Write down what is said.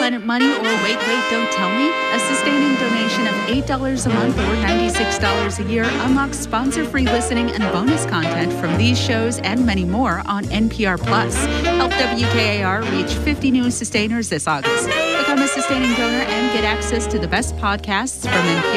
Planet Money or Wait, Don't Tell Me? A sustaining donation of $8 a month or $96 a year unlocks sponsor-free listening and bonus content from these shows and many more on NPR Plus. Help WKAR reach 50 new sustainers this August. Become a sustaining donor and get access to the best podcasts from NPR.